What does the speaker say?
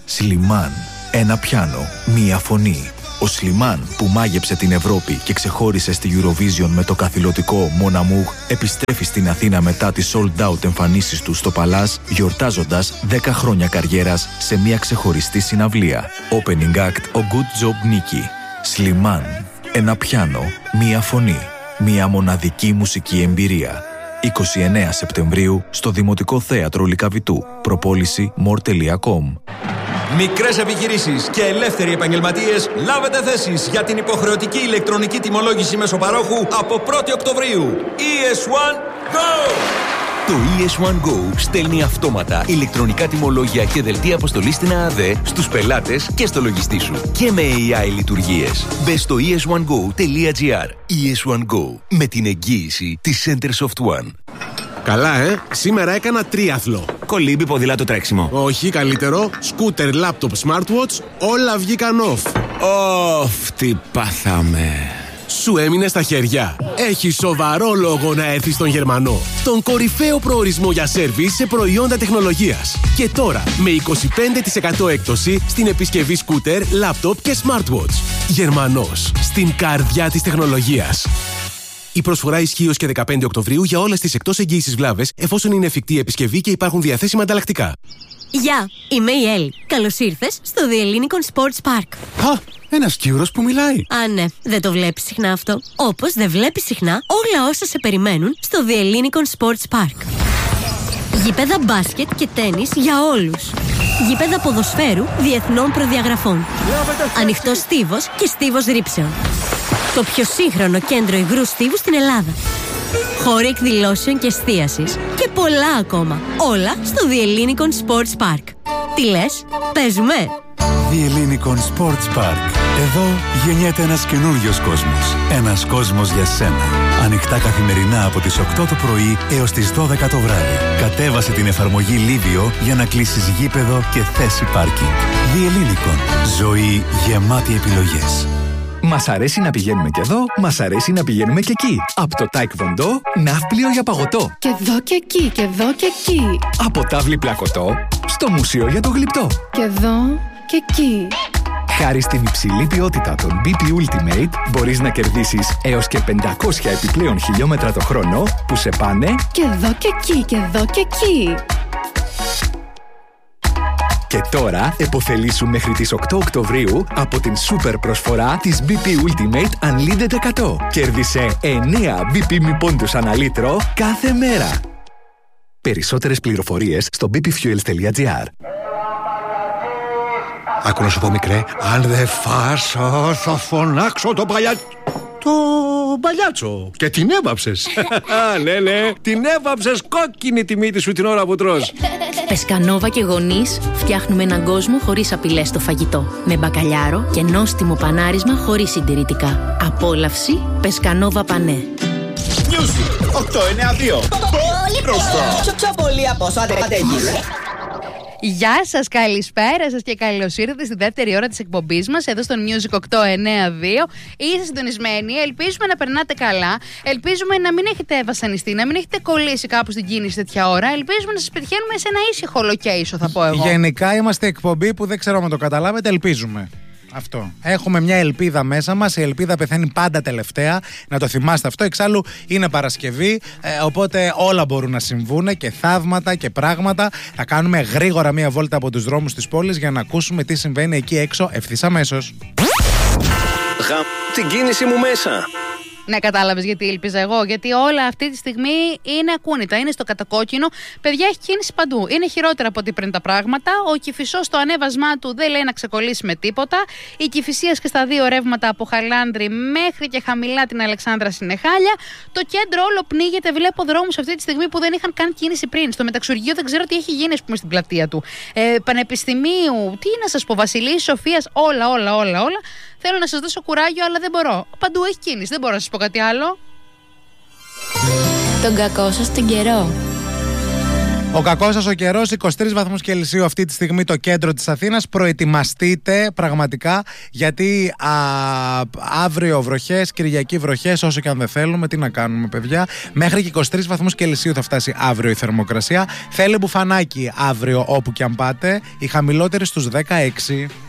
Σλιμάν. Ένα πιάνο, μία φωνή. Ο Σλιμάν που μάγεψε την Ευρώπη και ξεχώρισε στη Eurovision με το καθηλωτικό Mon Amour επιστρέφει στην Αθήνα μετά τις sold out εμφανίσεις του στο Παλάς, γιορτάζοντας 10 χρόνια καριέρας σε μια ξεχωριστή συναυλία. Opening act ο Good Job Nicky. Σλιμάν. Ένα πιάνο, μία φωνή. Μια μοναδική μουσική εμπειρία. 29 Σεπτεμβρίου στο Δημοτικό Θέατρο Λυκαβητού. Προπόληση more.com. Μικρές επιχειρήσεις και ελεύθεροι επαγγελματίες, λάβετε θέσεις για την υποχρεωτική ηλεκτρονική τιμολόγηση μεσοπαρόχου από 1η Οκτωβρίου. ES1 Go! Το ES1 Go στέλνει αυτόματα ηλεκτρονικά τιμολόγια και δελτία αποστολής στην ΑΑΔΕ στους πελάτες και στο λογιστή σου. Και με AI λειτουργίες. Μπες στο es1go.gr. ES1 Go. Με την εγγύηση της Centersoft One. Καλά, σήμερα έκανα τρίαθλο. Κολύμπι, ποδήλατο, τρέξιμο. Όχι, καλύτερο. Σκούτερ, λάπτοπ, smartwatch, όλα βγήκαν off. Τι πάθαμε. Σου έμεινε στα χέρια. Έχει σοβαρό λόγο να έρθεις στον Γερμανό. Τον κορυφαίο προορισμό για σέρβις σε προϊόντα τεχνολογίας. Και τώρα με 25% έκπτωση στην επισκευή σκούτερ, λάπτοπ και smartwatch. Γερμανός. Στην καρδιά της τεχνολογίας. Η προσφορά ισχύει ως και 15 Οκτωβρίου για όλες τις εκτός εγγύησης βλάβες, εφόσον είναι εφικτή η επισκευή και υπάρχουν διαθέσιμα ανταλλακτικά. Γεια, είμαι η Έλλη. Καλώς ήρθες στο The Hellinikon Sports Park. Ένας Κύρος που μιλάει. Α, ναι, δεν το βλέπεις συχνά αυτό. Όπως δεν βλέπεις συχνά όλα όσα σε περιμένουν στο The Hellinikon Sports Park. Γήπεδα μπάσκετ και τένις για όλους. Γήπεδα ποδοσφαίρου διεθνών προδιαγραφών. Ανοιχτός στίβος και στίβος ρήψεων. Το πιο σύγχρονο κέντρο υγρού στίβου στην Ελλάδα. Χώροι εκδηλώσεων και εστίασης. Και πολλά ακόμα. Όλα στο The Hellinikon Sports Park. Τι λες, παίζουμε? The Hellinikon Sports Park. Εδώ γεννιέται ένας καινούριος κόσμος. Ένας κόσμος για σένα. Ανοιχτά καθημερινά από τις 8 το πρωί έως τις 12 το βράδυ. Κατέβασε την εφαρμογή Livio για να κλείσεις γήπεδο και θέση πάρκινγκ. The Hellinikon. Ζωή γεμάτη επιλογές. Μας αρέσει να πηγαίνουμε και εδώ, μας αρέσει να πηγαίνουμε και εκεί. Από το Taekwondo, ναύπλιο για παγωτό. Και εδώ και εκεί, και εδώ και εκεί. Από τάβλη πλακωτό, στο μουσείο για το γλυπτό. Και εδώ και εκεί. Χάρη στην υψηλή ποιότητα των BP Ultimate, μπορείς να κερδίσεις έως και 500 επιπλέον χιλιόμετρα το χρόνο που σε πάνε και εδώ και εκεί, και εδώ και εκεί. Και τώρα επωφελήσου μέχρι τις 8 Οκτωβρίου από την σούπερ προσφορά της BP Ultimate Unlimited 100. Κέρδισε 9 BP μη πόντους ανά λίτρο κάθε μέρα. Περισσότερες πληροφορίες στο bpfuels.gr. Άκου να σου πω, μικρέ, αν δεν φας θα φωνάξω το παλιάτσο. Και την έβαψες. Ναι, την έβαψες κόκκινη τη μύτη σου την ώρα που τρως. Πεσκανόβα και γονείς φτιάχνουμε έναν κόσμο χωρίς απειλές στο φαγητό. Με μπακαλιάρο και νόστιμο πανάρισμα χωρίς συντηρητικά. Απόλαυση Πεσκανόβα Πανέ. Music 892. Πολύ μπροστά. Πιο πολύ από όσο αντέχει. Γεια σας, καλησπέρα σας και καλώς ήρθατε στη δεύτερη ώρα της εκπομπής μας εδώ στο Music 892. Είστε συντονισμένοι, ελπίζουμε να περνάτε καλά, ελπίζουμε να μην έχετε βασανιστεί, να μην έχετε κολλήσει κάπου στην κίνηση τέτοια ώρα, ελπίζουμε να σας πετυχαίνουμε σε ένα ήσυχο location, θα πω εγώ. Γενικά είμαστε εκπομπή που δεν ξέρω αν το καταλάβετε, ελπίζουμε. Αυτό. Έχουμε μια ελπίδα μέσα μας. Η ελπίδα πεθαίνει πάντα τελευταία. Να το θυμάστε αυτό. Εξάλλου είναι Παρασκευή. Οπότε όλα μπορούν να συμβούν και θαύματα και πράγματα. Θα κάνουμε γρήγορα μια βόλτα από τους δρόμους της πόλης για να ακούσουμε τι συμβαίνει εκεί έξω ευθύς αμέσως. Την κίνηση μου μέσα. Ναι, κατάλαβες γιατί ήλπιζα εγώ. Γιατί όλα αυτή τη στιγμή είναι ακούνητα. Είναι στο κατακόκκινο. Παιδιά, έχει κίνηση παντού. Είναι χειρότερα από ό,τι πριν τα πράγματα. Ο Κηφισός στο ανέβασμά του δεν λέει να ξεκολλήσει με τίποτα. Η Κηφισίας και στα δύο ρεύματα από Χαλάνδρη μέχρι και χαμηλά την Αλεξάνδρα είναι χάλια. Το κέντρο όλο πνίγεται. Βλέπω δρόμους αυτή τη στιγμή που δεν είχαν καν κίνηση πριν. Στο μεταξουργείο δεν ξέρω τι έχει γίνει, ας πούμε, στην πλατεία του. Πανεπιστημίου, τι να σας πω, Βασιλής, Σοφίας, όλα. Θέλω να σας δώσω κουράγιο, αλλά δεν μπορώ. Παντού έχει κίνηση, δεν μπορώ να σας πω κάτι άλλο. Τον κακό σας τον καιρό. Ο κακός σας ο καιρός, 23 βαθμούς Κελσίου αυτή τη στιγμή το κέντρο της Αθήνας. Προετοιμαστείτε πραγματικά, γιατί αύριο βροχές, Κυριακή βροχές, όσο και αν δεν θέλουμε, τι να κάνουμε παιδιά. Μέχρι και 23 βαθμούς Κελσίου θα φτάσει αύριο η θερμοκρασία. Θέλει μπουφανάκι αύριο όπου και αν πάτε, η χαμηλότερη στους 16.